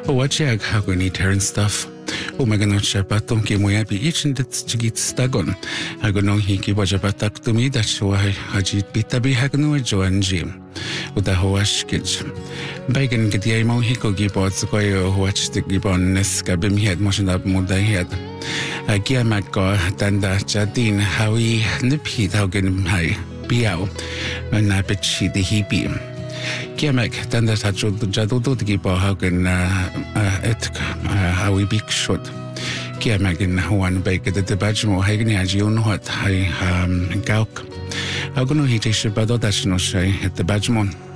Owachiag haguni turn stuff. Umaganot siya patong kimuya bi each and it's jigit stagon. Hagunong hiki wajapatak to me that shuai hajit bitabi hagnu joan jim. Udahowashkij. Bacon get the mo hiko gibots goyo watch the gibon neskabim head motion up muda head. A giamako tanda jadin hawi nipit hagen hai biao. When I bet she the hippie. Kiamek tanda tajud jadudu gibo hagen hawi big shot. Kiamek in one bake at the bajmo hagni ajion what hai gauk. Haguno hitish badodashno shay at the bajmon.